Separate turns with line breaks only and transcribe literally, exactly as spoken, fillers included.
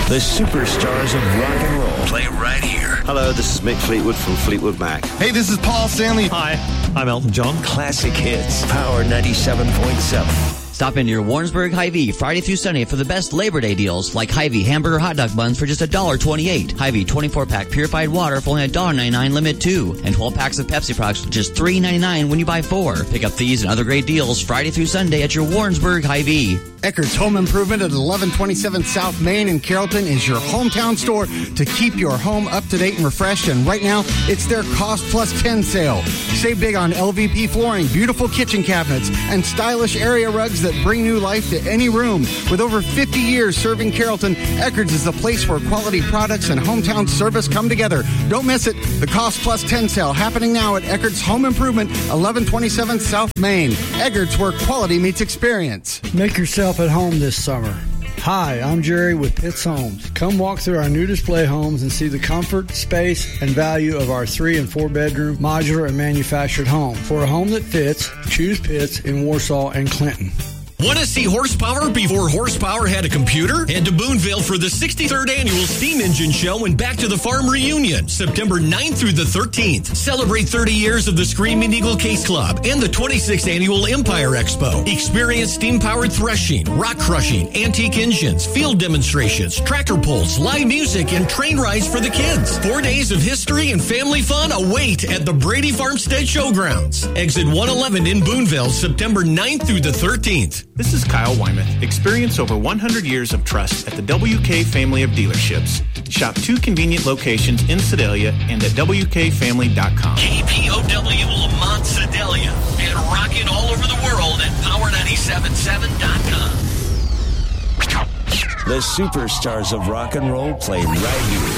The superstars of rock and roll play right here.
Hello, this is Mick Fleetwood from Fleetwood Mac.
Hey, this is Paul Stanley.
Hi, I'm Elton John.
Classic hits. Power ninety-seven point seven.
Stop into your Warrensburg Hy-Vee Friday through Sunday for the best Labor Day deals like Hy-Vee hamburger hot dog buns for just one dollar twenty-eight. Hy-Vee twenty-four pack purified water for only one dollar ninety-nine limit two. And twelve packs of Pepsi products for just three ninety-nine when you buy four. Pick up these and other great deals Friday through Sunday at your Warrensburg Hy-Vee.
Eckerd's Home Improvement at eleven twenty-seven South Main in Carrollton is your hometown store to keep your home up to date and refreshed. And right now, it's their Cost Plus ten sale. Save big on L V P flooring, beautiful kitchen cabinets, and stylish area rugs that bring new life to any room. With over fifty years serving Carrollton, Eckerd's is the place where quality products and hometown service come together. Don't miss it. The Cost Plus ten sale happening now at Eckerd's Home Improvement, eleven twenty-seven South Main. Eckerd's, where quality meets experience.
Make yourself at home this summer. Hi, I'm Jerry with Pitts Homes. Come walk through our new display homes and see the comfort, space, and value of our three and four bedroom modular and manufactured home. For a home that fits, choose Pitts in Warsaw and Clinton.
Want to see horsepower before horsepower had a computer? Head to Boonville for the sixty-third Annual Steam Engine Show and Back to the Farm Reunion, September ninth through the thirteenth. Celebrate thirty years of the Screaming Eagle Case Club and the twenty-sixth Annual Empire Expo. Experience steam-powered threshing, rock crushing, antique engines, field demonstrations, tractor pulls, live music, and train rides for the kids. Four days of history and family fun await at the Brady Farmstead Showgrounds. Exit one eleven in Boonville, September ninth through the thirteenth.
This is Kyle Wyman. Experience over one hundred years of trust at the W K family of dealerships. Shop two convenient locations in Sedalia and at W K family dot com.
K P O W Lamont Sedalia and rocking all over the world at power ninety-seven point seven dot com.
The superstars of rock and roll play right here.